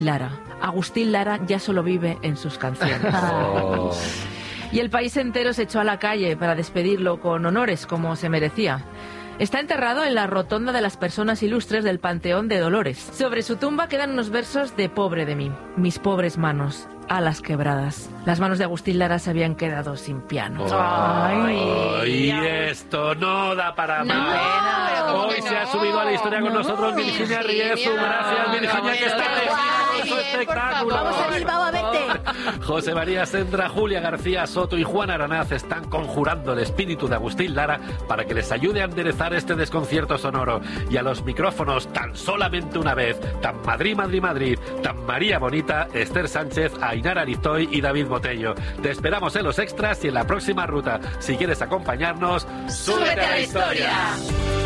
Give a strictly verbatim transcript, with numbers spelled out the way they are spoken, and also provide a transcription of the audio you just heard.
Lara. Agustín Lara ya solo vive en sus canciones. Oh. Y el país entero se echó a la calle para despedirlo con honores, como se merecía. Está enterrado en la rotonda de las personas ilustres del Panteón de Dolores. Sobre su tumba quedan unos versos de Pobre de mí. Mis pobres manos, alas quebradas. Las manos de Agustín Lara se habían quedado sin piano. Oh, Ay, y esto no da para no, más. No, Hoy no, se ha subido a la historia con no, nosotros Virginia Riezu. Gracias, Virginia, que está con su espectáculo. Vamos a Bilbao a verte. José María Sendra, Julia García Soto y Juan Aranaz están conjurando el espíritu de Agustín Lara para que les ayude a enderezar este desconcierto sonoro. Y a los micrófonos, tan solamente una vez, tan Madrid, Madrid, Madrid, tan María Bonita, Esther Sánchez, Ainara Aristoy y David Botello. Te esperamos en los extras y en la próxima ruta. Si quieres acompañarnos, ¡súbete a la historia!